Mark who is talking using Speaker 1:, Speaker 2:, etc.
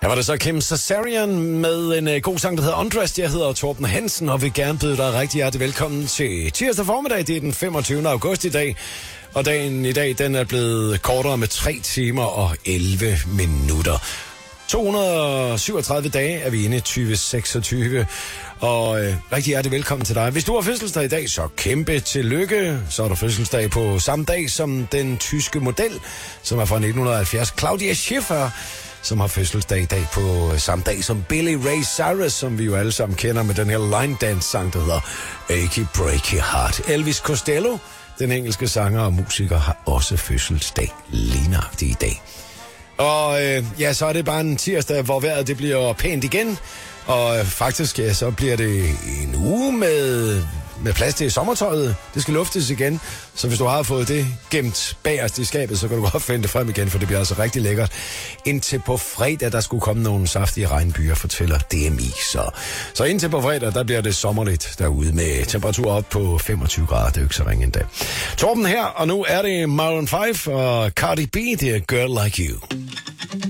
Speaker 1: Her var det så Kim Cesarian med en god sang, der hedder Undressed. Jeg hedder Torben Hansen og vil gerne byde dig rigtig hjertelig velkommen til tirsdag formiddag. Det er den 25. august i dag. Og dagen i dag, den er blevet kortere med 3 timer og 11 minutter. 237 dage er vi inde i 2026, og rigtig hjertelig velkommen til dig. Hvis du har fødselsdag i dag, så kæmpe tillykke. Så er der fødselsdag på samme dag som den tyske model, som er fra 1970, Claudia Schiffer, som har fødselsdag i dag på samme dag som Billy Ray Cyrus, som vi jo alle sammen kender med den her line dance sang, der hedder Achy Breaky Heart. Elvis Costello, den engelske sanger og musiker, har også fødselsdag lige nøjagtigt i dag. Og ja, så er det bare en tirsdag, hvor vejret det bliver pænt igen. Og faktisk, ja, så bliver det en uge med plads til sommertøjet. Det skal luftes igen. Så hvis du har fået det gemt bagerst i skabet, så kan du godt finde det frem igen, for det bliver altså rigtig lækkert. Indtil på fredag, der skulle komme nogle saftige regnbyer, fortæller DMI. Så indtil på fredag, der bliver det sommerligt derude med temperatur op på 25 grader. Det er jo ikke så ringe endda. Torben her, og nu er det Maroon 5 og Cardi B, det er Girl Like You.